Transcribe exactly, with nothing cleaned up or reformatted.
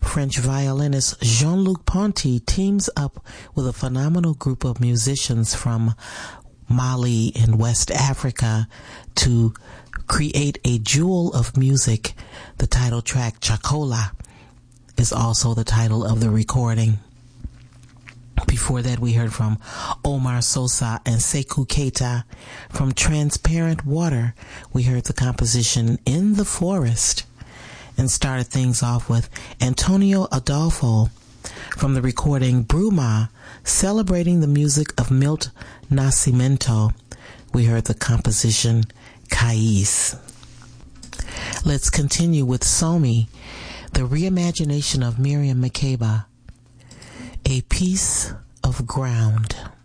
French violinist Jean-Luc Ponty teams up with a phenomenal group of musicians from Mali in West Africa to create a jewel of music. The title track, Chakola, is also the title of the recording. Before that, we heard from Omar Sosa and Sekou Keita. From Transparent Water, we heard the composition In the Forest, and started things off with Antonio Adolfo from the recording Bruma, celebrating the music of Milt Nascimento. We heard the composition Kais. Let's continue with Somi, the reimagination of Miriam Makeba, A Piece of Ground.